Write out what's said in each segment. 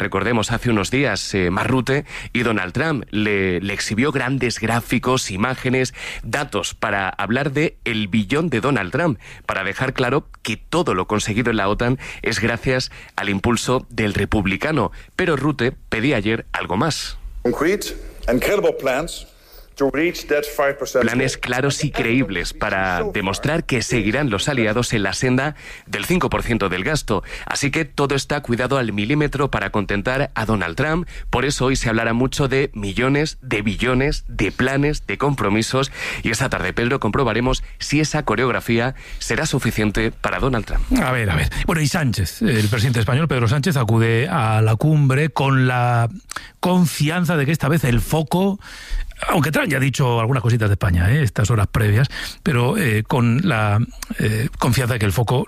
recordemos, hace unos días, Marrute, y Donald Trump le exhibió grandes gráficos, imágenes, datos para hablar de el billón de Donald Trump, para dejar claro que todo lo conseguido en la OTAN es gracias al impulso del republicano. Pero Rutte pedía ayer algo más. Planes claros y creíbles para demostrar que seguirán los aliados en la senda del 5% del gasto. Así que todo está cuidado al milímetro para contentar a Donald Trump. Por eso hoy se hablará mucho de millones, de billones, de planes, de compromisos. Y esta tarde, Pedro, comprobaremos si esa coreografía será suficiente para Donald Trump. A ver. Bueno, y Sánchez, el presidente español, Pedro Sánchez, acude a la cumbre con la confianza de que esta vez el foco... Aunque Trump ya ha dicho algunas cositas de España, estas horas previas, pero con la confianza de que el foco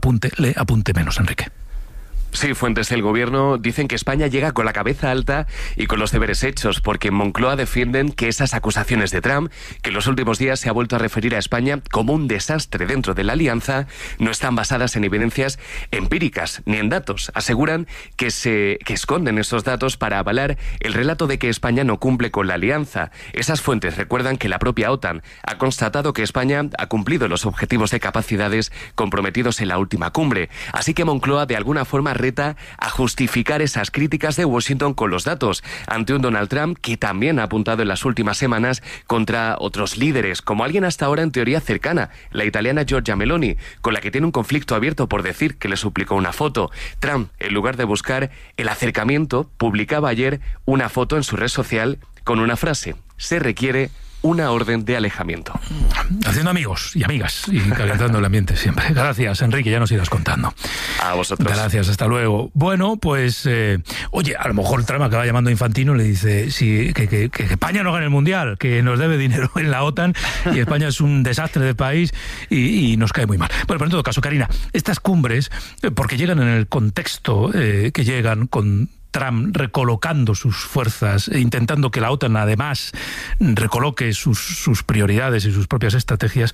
le apunte menos, Enrique. Sí, fuentes del gobierno dicen que España llega con la cabeza alta y con los deberes hechos, porque en Moncloa defienden que esas acusaciones de Trump, que en los últimos días se ha vuelto a referir a España como un desastre dentro de la alianza, no están basadas en evidencias empíricas ni en datos. Aseguran que esconden esos datos para avalar el relato de que España no cumple con la alianza. Esas fuentes recuerdan que la propia OTAN ha constatado que España ha cumplido los objetivos de capacidades comprometidos en la última cumbre. Así que Moncloa de alguna forma reta a justificar esas críticas de Washington con los datos, ante un Donald Trump que también ha apuntado en las últimas semanas contra otros líderes, como alguien hasta ahora en teoría cercana, la italiana Giorgia Meloni, con la que tiene un conflicto abierto por decir que le suplicó una foto. Trump, en lugar de buscar el acercamiento, publicaba ayer una foto en su red social con una frase: se requiere una orden de alejamiento. Haciendo amigos y amigas y calentando el ambiente siempre. Gracias, Enrique, ya nos irás contando. A vosotros. Gracias, hasta luego. Bueno, pues, oye, a lo mejor Trump acaba llamando a Infantino y le dice que España no gane el Mundial, que nos debe dinero en la OTAN y España es un desastre de país y nos cae muy mal. Bueno, pero en todo caso, Karina, estas cumbres, porque llegan en el contexto que llegan con Trump recolocando sus fuerzas e intentando que la OTAN además recoloque sus prioridades y sus propias estrategias,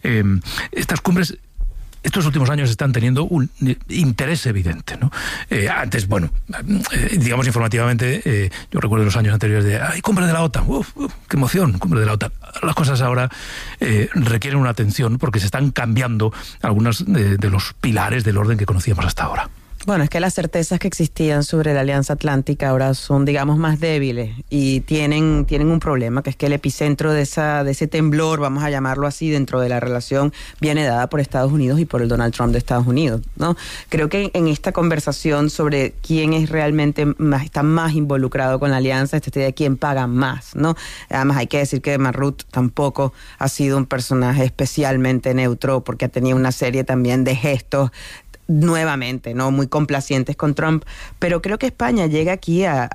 estas cumbres estos últimos años están teniendo un interés evidente, ¿no? Antes, bueno, digamos informativamente, yo recuerdo los años anteriores de ¡ay, cumbre de la OTAN! ¡Qué emoción! Cumbre de la OTAN. Las cosas ahora requieren una atención porque se están cambiando algunos de los pilares del orden que conocíamos hasta ahora. Bueno, es que las certezas que existían sobre la Alianza Atlántica ahora son, digamos, más débiles y tienen un problema, que es que el epicentro de ese temblor, vamos a llamarlo así, dentro de la relación, viene dada por Estados Unidos y por el Donald Trump de Estados Unidos, ¿no? Creo que en esta conversación sobre quién es realmente está más involucrado con la alianza, esta idea de quién paga más, ¿no? Además, hay que decir que Marrute tampoco ha sido un personaje especialmente neutro, porque ha tenido una serie también de gestos nuevamente, ¿no?, muy complacientes con Trump, pero creo que España llega aquí a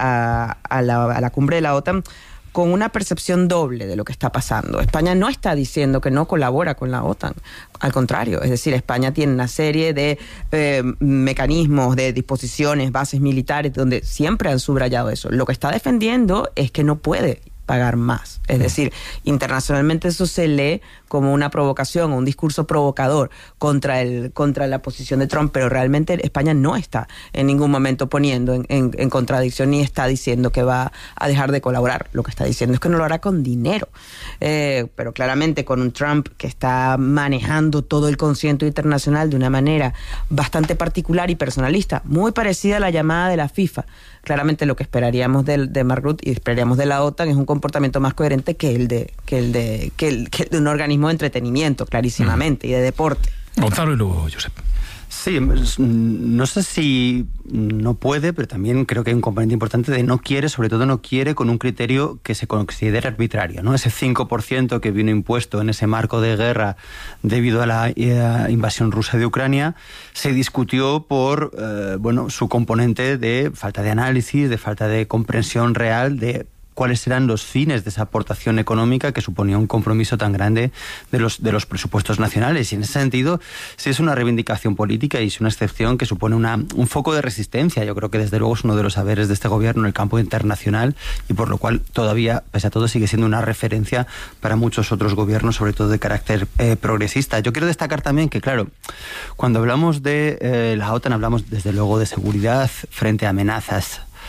la cumbre de la OTAN con una percepción doble de lo que está pasando. España no está diciendo que no colabora con la OTAN, al contrario, es decir, España tiene una serie de mecanismos, de disposiciones, bases militares, donde siempre han subrayado eso. Lo que está defendiendo es que no puede pagar más. Es decir, internacionalmente eso se lee como una provocación o un discurso provocador contra la posición de Trump, pero realmente España no está en ningún momento poniendo en contradicción ni está diciendo que va a dejar de colaborar. Lo que está diciendo es que no lo hará con dinero. Pero claramente con un Trump que está manejando todo el concierto internacional de una manera bastante particular y personalista, muy parecida a la llamada de la FIFA. Claramente lo que esperaríamos de Marrute y esperaríamos de la OTAN es un comportamiento más coherente que el de un organismo de entretenimiento, clarísimamente, y de deporte. Gonzalo y luego Josep. Sí, no sé si no puede, pero también creo que hay un componente importante de no quiere, sobre todo no quiere con un criterio que se considera arbitrario, ¿no? Ese 5% que vino impuesto en ese marco de guerra debido a la invasión rusa de Ucrania, se discutió por su componente de falta de análisis, de falta de comprensión real de cuáles eran los fines de esa aportación económica que suponía un compromiso tan grande de los presupuestos nacionales. Y en ese sentido, sí es una reivindicación política y es una excepción que supone un foco de resistencia. Yo creo que desde luego es uno de los saberes de este gobierno en el campo internacional y por lo cual todavía, pese a todo, sigue siendo una referencia para muchos otros gobiernos, sobre todo de carácter progresista. Yo quiero destacar también que, claro, cuando hablamos de la OTAN hablamos desde luego de seguridad frente a amenazas